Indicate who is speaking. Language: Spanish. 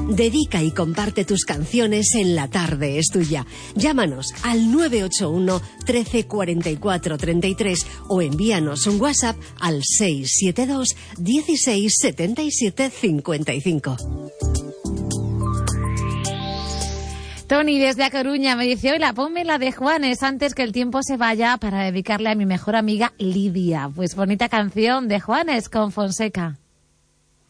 Speaker 1: Dedica y comparte tus canciones en La Tarde es Tuya. Llámanos al 981 13 44 33 o envíanos un WhatsApp al 672 16 77 55.
Speaker 2: Tony, desde A Coruña, me dice: hola, ponme la de Juanes antes que el tiempo se vaya para dedicarle a mi mejor amiga Lidia. Pues bonita canción de Juanes con Fonseca.